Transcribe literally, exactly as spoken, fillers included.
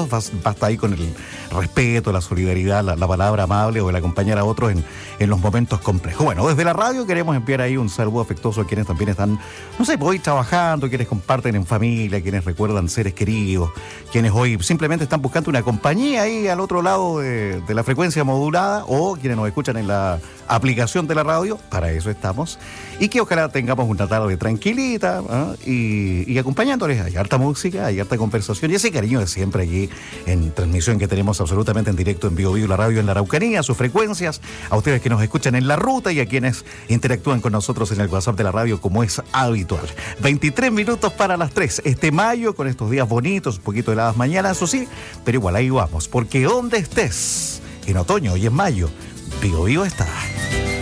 momentos, basta ahí con el respeto, la solidaridad, la, la palabra amable o el acompañar a otros en, en los momentos complejos. Bueno, desde la radio queremos enviar ahí un saludo afectuoso a quienes también están, no sé, hoy trabajando, quienes comparten en familia, quienes recuerdan seres queridos, quienes hoy simplemente están buscando una compañía ahí al otro lado de, de la frecuencia modulada, o quienes nos escuchan en la aplicación de la radio. Para eso estamos, y que ojalá tengamos una tarde tranquilita, ¿eh? y, y acompañándoles. Hay harta música, hay harta conversación y ese cariño de siempre aquí en transmisión que tenemos absolutamente en directo en Bio Bio, la radio en la Araucanía, sus frecuencias, a ustedes que nos escuchan en la ruta y a quienes interactúan con nosotros en el WhatsApp de la radio como es habitual. veintitrés minutos para las tres, este mayo, con estos días bonitos, un poquito heladas mañanas, eso sí, pero igual ahí vamos, porque donde estés, en otoño y en mayo, Bio Bio está.